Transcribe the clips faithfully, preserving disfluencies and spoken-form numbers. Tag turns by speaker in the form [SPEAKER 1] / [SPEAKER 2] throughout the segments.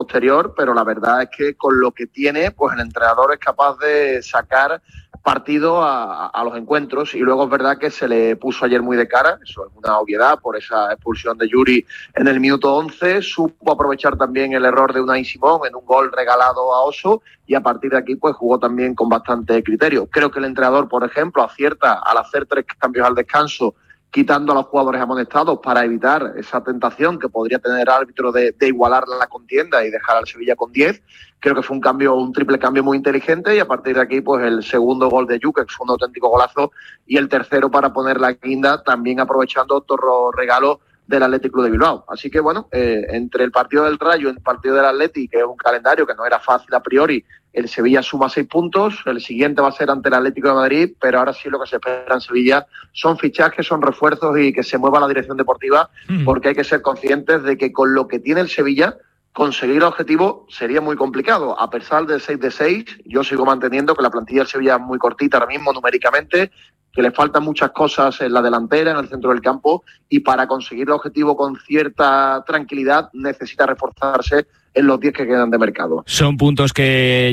[SPEAKER 1] posterior, pero la verdad es que con lo que tiene, pues el entrenador es capaz de sacar partido a, a los encuentros, y luego es verdad que se le puso ayer muy de cara, eso es una obviedad por esa expulsión de Yuri en el minuto once, supo aprovechar también el error de Unai Simón en un gol regalado a Oso, y a partir de aquí pues jugó también con bastante criterio. Creo que el entrenador, por ejemplo, acierta al hacer tres cambios al descanso, quitando a los jugadores amonestados para evitar esa tentación que podría tener el árbitro de, de igualar la contienda y dejar al Sevilla con diez. Creo que fue un cambio, un triple cambio muy inteligente, y a partir de aquí pues el segundo gol de Jukic fue un auténtico golazo, y el tercero para poner la guinda, también aprovechando otro regalo del Athletic Club de Bilbao. Así que bueno, eh, entre el partido del Rayo y el partido del Athletic, que es un calendario que no era fácil a priori, el Sevilla suma seis puntos, el siguiente va a ser ante el Atlético de Madrid, pero ahora sí lo que se espera en Sevilla son fichajes, son refuerzos y que se mueva la dirección deportiva, mm. porque hay que ser conscientes de que con lo que tiene el Sevilla, conseguir el objetivo sería muy complicado. A pesar del seis de seis, yo sigo manteniendo que la plantilla del Sevilla es muy cortita ahora mismo numéricamente, que le faltan muchas cosas en la delantera, en el centro del campo, y para conseguir el objetivo con cierta tranquilidad necesita reforzarse en los diez que quedan de mercado.
[SPEAKER 2] Son puntos que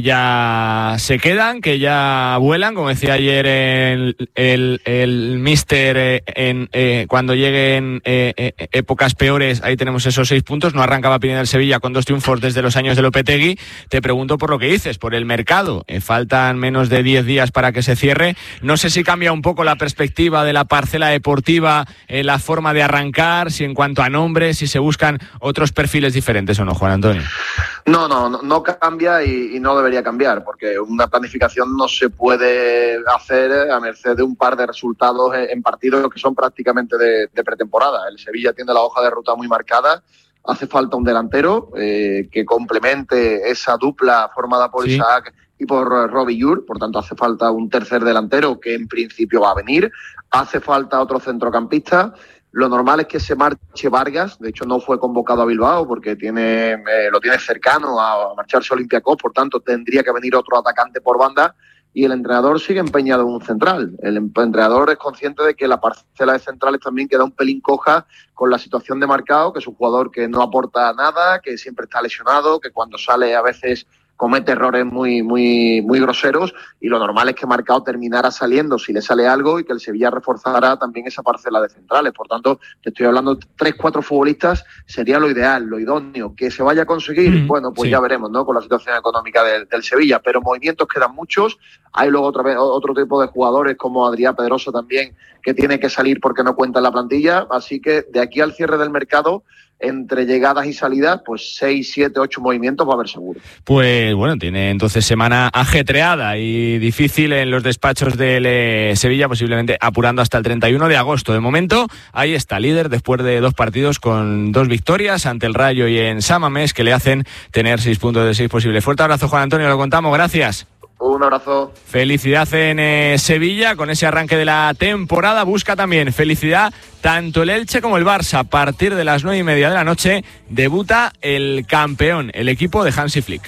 [SPEAKER 2] ya se quedan, que ya vuelan, como decía ayer el, el, el míster, eh, en, eh, cuando lleguen eh, eh, épocas peores, ahí tenemos esos seis puntos. No arrancaba Pineda del Sevilla con dos triunfos desde los años de Lopetegui. Te pregunto por lo que dices, por el mercado. Eh, faltan menos de diez días para que se cierre. No sé si cambia un poco la perspectiva de la parcela deportiva, eh, la forma de arrancar, si en cuanto a nombres, si se buscan otros perfiles diferentes o no, Juan Antonio.
[SPEAKER 1] No, no, no, no cambia y, y no debería cambiar, porque una planificación no se puede hacer a merced de un par de resultados en partidos que son prácticamente de, de pretemporada. El Sevilla tiene la hoja de ruta muy marcada, hace falta un delantero eh, que complemente esa dupla formada por sí. Isaac y por Robbie Yur, por tanto hace falta un tercer delantero que en principio va a venir, hace falta otro centrocampista. Lo normal es que se marche Vargas, de hecho no fue convocado a Bilbao porque tiene eh, lo tiene cercano a marcharse a Olympiacos, por tanto tendría que venir otro atacante por banda, y el entrenador sigue empeñado en un central. El entrenador es consciente de que la parcela de centrales también queda un pelín coja con la situación de Marcao, que es un jugador que no aporta nada, que siempre está lesionado, que cuando sale a veces comete errores muy muy muy groseros, y lo normal es que Marcao terminara saliendo si le sale algo y que el Sevilla reforzará también esa parcela de centrales. Por tanto, te estoy hablando de tres, cuatro futbolistas, sería lo ideal, lo idóneo. Que se vaya a conseguir, mm, bueno, pues sí. ya veremos, ¿no? Con la situación económica del, del Sevilla, pero movimientos quedan muchos. Hay luego otra vez otro tipo de jugadores como Adrián Pedroso también, que tiene que salir porque no cuenta en la plantilla, así que de aquí al cierre del mercado, entre llegadas y salidas, pues seis, siete, ocho movimientos va a haber seguro.
[SPEAKER 2] Pues bueno, tiene entonces semana ajetreada y difícil en los despachos del eh, Sevilla, posiblemente apurando hasta el treinta y uno de agosto. De momento, ahí está, líder después de dos partidos con dos victorias ante el Rayo y en San Mamés, que le hacen tener seis puntos de seis posibles. Fuerte abrazo, Juan Antonio, lo contamos, gracias.
[SPEAKER 1] Un abrazo.
[SPEAKER 2] Felicidad en eh, Sevilla con ese arranque de la temporada. Busca también felicidad tanto el Elche como el Barça. A partir de las nueve y media de la noche debuta el campeón, el equipo de Hansi Flick.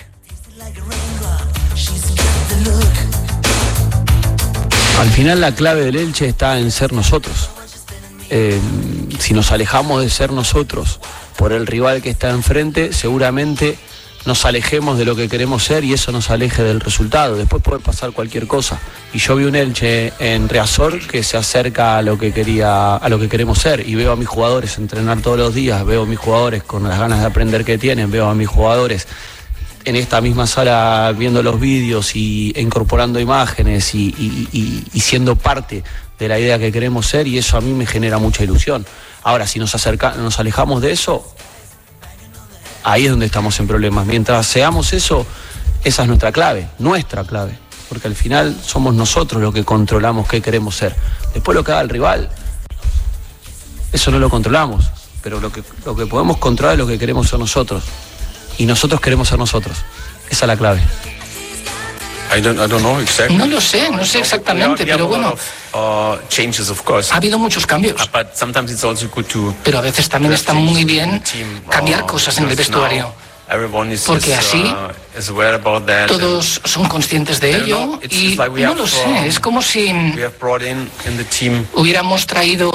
[SPEAKER 3] Al final la clave del Elche está en ser nosotros. Eh, si nos alejamos de ser nosotros por el rival que está enfrente, seguramente nos alejemos de lo que queremos ser y eso nos aleje del resultado. Después puede pasar cualquier cosa. Y yo vi un Elche en Riazor que se acerca a lo que quería, a lo que queremos ser, y veo a mis jugadores entrenar todos los días, veo a mis jugadores con las ganas de aprender que tienen, veo a mis jugadores en esta misma sala viendo los vídeos y e incorporando imágenes y, y, y, y siendo parte de la idea que queremos ser, y eso a mí me genera mucha ilusión. Ahora, si nos acerca, nos alejamos de eso, ahí es donde estamos en problemas. Mientras seamos eso, esa es nuestra clave, nuestra clave, porque al final somos nosotros los que controlamos qué queremos ser. Después lo que haga el rival, eso no lo controlamos, pero lo que, lo que podemos controlar es lo que queremos ser nosotros, y nosotros queremos ser nosotros. Esa es la clave.
[SPEAKER 4] I don't, I don't know exactly.
[SPEAKER 5] No lo sé, no sé exactamente, pero bueno,
[SPEAKER 4] uh, changes, of course.
[SPEAKER 5] ha habido muchos cambios.
[SPEAKER 4] But sometimes it's also good to,
[SPEAKER 5] pero a veces también está muy bien cambiar cosas en el vestuario. Porque así todos son conscientes de ello y no lo sé, es como si hubiéramos traído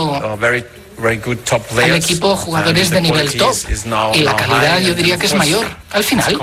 [SPEAKER 5] al equipo jugadores de nivel top y la calidad yo diría que es mayor al final.